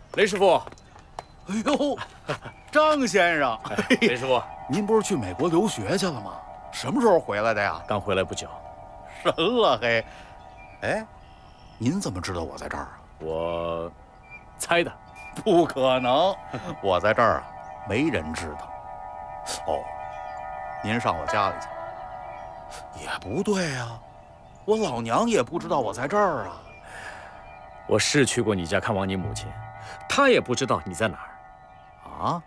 雷师傅， 哎呦，张先生， 雷师傅， 您不是去美国留学去了吗？什么时候回来的呀？ 刚回来不久。 神了嘿！哎，您怎么知道我在这儿啊？ 我猜的。 不可能，我在这儿啊，没人知道。哦，您上我家里去。也不对啊，我老娘也不知道我在这儿啊。 我是去过你家看望你母亲，她也不知道你在哪儿。 啊？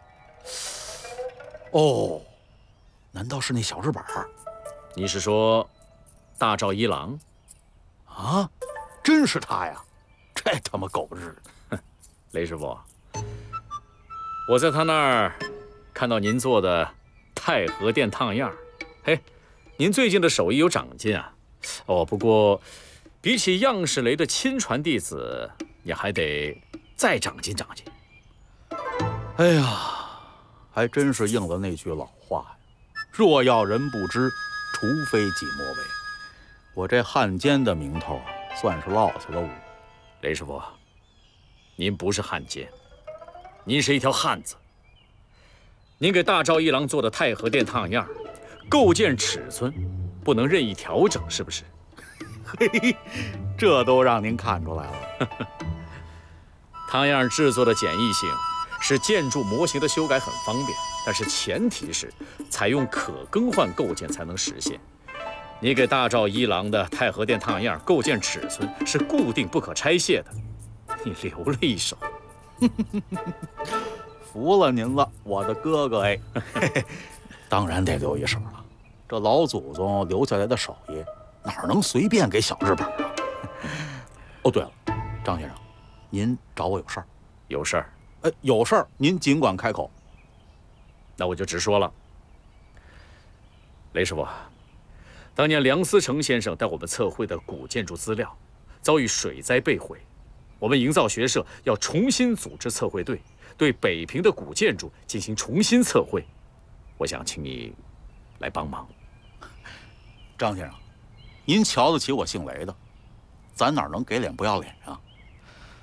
哦，难道是那小日本？ 你是说大赵一郎？ 啊，真是他呀！这他妈狗日的！ 雷师傅，我在他那儿看到您做的太和殿烫样，嘿，您最近的手艺有长进啊。哦，不过比起样式雷的亲传弟子，你还得再长进长进。 哎呀，还真是应了那句老话呀：若要人不知，除非己莫为。我这汉奸的名头啊，算是落下了伍。 雷师傅，您不是汉奸，您是一条汉子。您给大赵一郎做的太和殿烫样，构件尺寸不能任意调整，是不是？ 嘿，这都让您看出来了。 烫样制作的简易性使建筑模型的修改很方便，但是前提是采用可更换构件才能实现。你给大赵一郎的太和殿烫样构件尺寸是固定不可拆卸的，你留了一手。 服了您了，我的哥哥哎！当然得留一手了，这老祖宗留下来的手艺，哪能随便给小日本啊？哦，对了，张先生，您找我有事儿？ 有事儿？ 有事儿您尽管开口。 那我就直说了。雷师傅，当年梁思成先生带我们测绘的古建筑资料遭遇水灾被毁，我们营造学社要重新组织测绘队，对北平的古建筑进行重新测绘。我想请你来帮忙。 张先生，您瞧得起我姓雷的，咱哪能给脸不要脸啊？